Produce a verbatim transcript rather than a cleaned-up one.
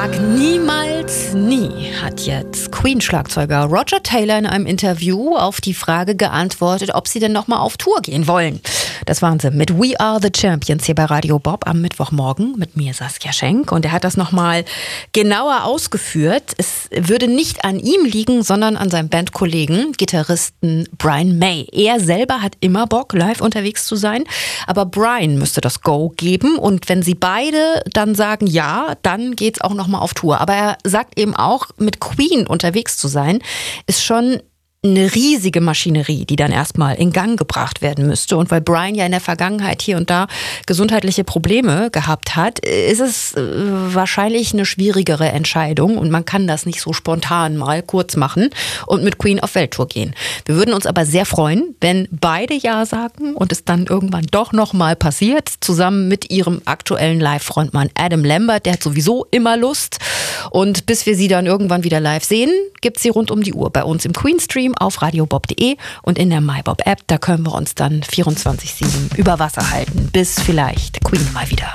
Niemals nie hat jetzt Queen-Schlagzeuger Roger Taylor in einem Interview auf die Frage geantwortet, ob sie denn nochmal auf Tour gehen wollen. Das waren sie mit We Are the Champions hier bei Radio Bob am Mittwochmorgen mit mir, Saskia Schenk. Und er hat das nochmal genauer ausgeführt. Es würde nicht an ihm liegen, sondern an seinem Bandkollegen, Gitarristen Brian May. Er selber hat immer Bock, live unterwegs zu sein. Aber Brian müsste das Go geben. Und wenn sie beide dann sagen ja, dann geht's auch noch mal auf Tour. Aber er sagt eben auch, mit Queen unterwegs zu sein, ist schon eine riesige Maschinerie, die dann erstmal in Gang gebracht werden müsste. Und weil Brian ja in der Vergangenheit hier und da gesundheitliche Probleme gehabt hat, ist es wahrscheinlich eine schwierigere Entscheidung und man kann das nicht so spontan mal kurz machen und mit Queen auf Welttour gehen. Wir würden uns aber sehr freuen, wenn beide Ja sagen und es dann irgendwann doch nochmal passiert, zusammen mit ihrem aktuellen Live-Frontmann Adam Lambert. Der hat sowieso immer Lust. Und bis wir sie dann irgendwann wieder live sehen, gibt's sie rund um die Uhr bei uns im Queen-Stream auf radiobob punkt de und in der MyBob-App. Da können wir uns dann vierundzwanzig sieben über Wasser halten, bis vielleicht Queen mal wieder